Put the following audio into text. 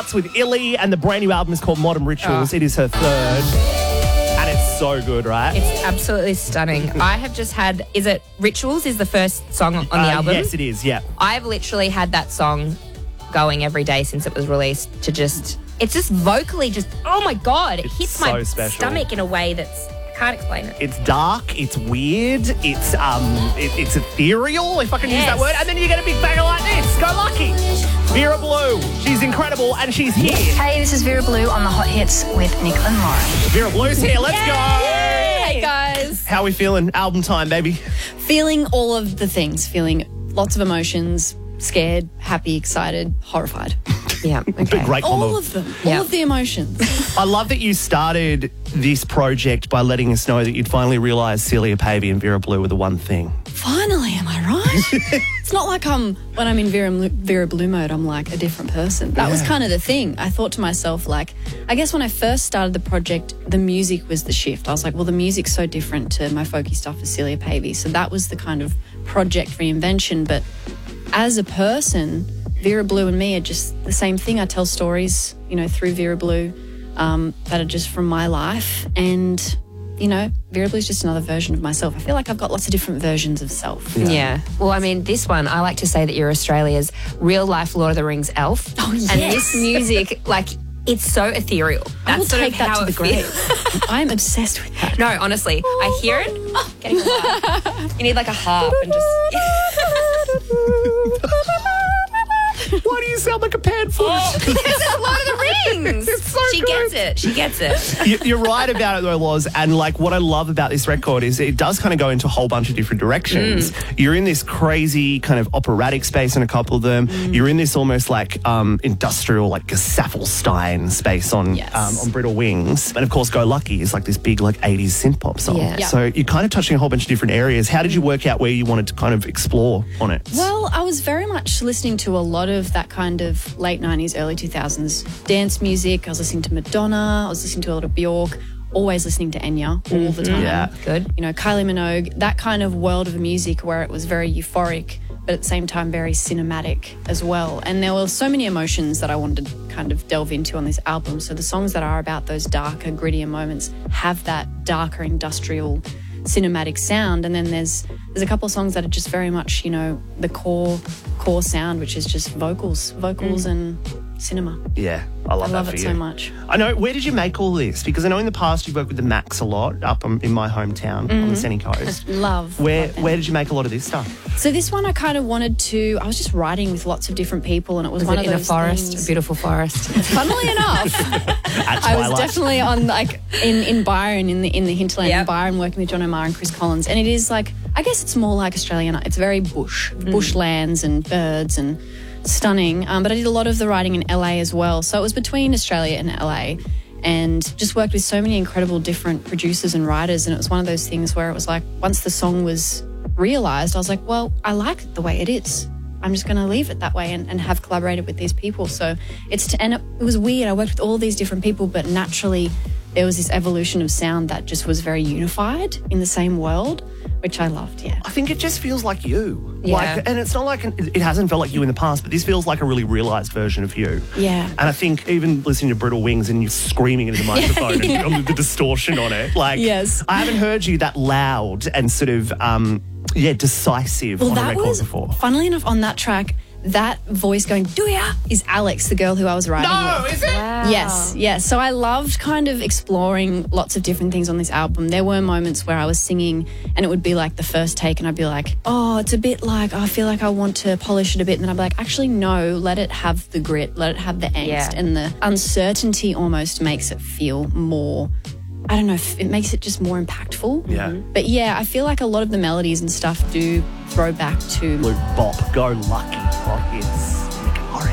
charts with Illy, and the brand new album is called Modern Rituals. It is her third, and it's so good, right? It's absolutely stunning. I have just had, is it Rituals is the first song on the album? Yes, it is, yeah. I've literally had that song going every day since it was released to just, it's just vocally just, oh my God, it hits so my special. stomach in a way that's, I can't explain it. It's dark, it's weird, it's ethereal, if I can use that word, and then you get a big banger like this. Go Lucky. Vera Blue, she's incredible, and she's here. Hey, this is Vera Blue on the Hot Hits with Nick and Lauren. Vera Blue's here, let's go. Hey, guys. How are we feeling? Album time, baby. Feeling all of the things. Feeling lots of emotions. Scared, happy, excited, horrified. Yeah, okay. Great combo. All of them. Yeah. All of the emotions. I love that you started this project by letting us know that you'd finally realised Celia Pavey and Vera Blue were the one thing. Finally, am I right? It's not like when I'm in Vera Blue mode, I'm like a different person. That was kind of the thing. I thought to myself, like, I guess when I first started the project, the music was the shift. I was like, well, the music's so different to my folky stuff as Celia Pavey. So that was the kind of project reinvention. But as a person, Vera Blue and me are just the same thing. I tell stories, through Vera Blue that are just from my life. And, Vera Blue is just another version of myself. I feel like I've got lots of different versions of self. Yeah. Well, I mean, this one, I like to say that you're Australia's real-life Lord of the Rings elf. Oh, yes. And this music, it's so ethereal. I will That's sort take of that how to the it grave. feels. I'm obsessed with that. No, honestly, I hear it. Getting hard. You need like a harp and just... Why do you sound like a pan flute? Because it's Lord of the Rings. It's so She good. gets it. She gets it. You're right about it though, Loz, and what I love about this record is it does kind of go into a whole bunch of different directions. You're in this crazy kind of operatic space in a couple of them. You're in this almost industrial, Gesaffelstein space on Brittle Wings. And of course, Go Lucky is this big 80s synth pop song. Yeah. Yeah. So you're kind of touching a whole bunch of different areas. How did you work out where you wanted to kind of explore on it? Well, I was very much listening to a lot of that kind of late 90s, early 2000s dance music. I was listening to Madonna. I was listening to a lot of Bjork. Always listening to Enya all the time. Yeah. Good. Kylie Minogue, that kind of world of music where it was very euphoric, but at the same time very cinematic as well. And there were so many emotions that I wanted to kind of delve into on this album. So the songs that are about those darker, grittier moments have that darker, industrial, cinematic sound. And then there's a couple of songs that are just very much, the core sound, which is just vocals and cinema. Yeah, I love that love for it you. so much. I know. Where did you make all this? Because I know in the past you've worked with the Max a lot up in my hometown on the Sunny Coast. Love. Where them. did you make a lot of this stuff? So this one I kind of wanted to, I was just writing with lots of different people, and it was one in of a those forest, things. a beautiful forest. Funnily enough, At I was Twilight. definitely on in Byron, in the hinterland in Yep. Byron, working with John O'Mara and Chris Collins. And it is I guess it's more like Australian. It's very bushlands and birds and stunning. But I did a lot of the writing in LA as well. So it was between Australia and LA, and just worked with so many incredible different producers and writers. And it was one of those things where it was once the song was realised, I was like, well, I like it the way it is. I'm just going to leave it that way and have collaborated with these people. So it was weird. I worked with all these different people, but naturally there was this evolution of sound that just was very unified in the same world, which I loved, yeah. I think it just feels like you. Yeah. And it's not it hasn't felt like you in the past, but this feels like a really realised version of you. Yeah. And I think even listening to Brittle Wings and you screaming into the microphone and the distortion on it, Yes. I haven't heard you that loud and sort of, decisive on a that record was, before. funnily enough, on that track, that voice going, do ya, is Alex, the girl who I was writing with. Is it? Wow. Yes. So I loved kind of exploring lots of different things on this album. There were moments where I was singing and it would be the first take and I'd be like, oh, it's a bit I feel like I want to polish it a bit. And then I'd be like, actually, no, let it have the grit, let it have the angst. Yeah. And the uncertainty almost makes it feel more, I don't know, it makes it just more impactful. Yeah. But yeah, I feel like a lot of the melodies and stuff do throw back to Blue Bop, Go Lucky. Oh, yes.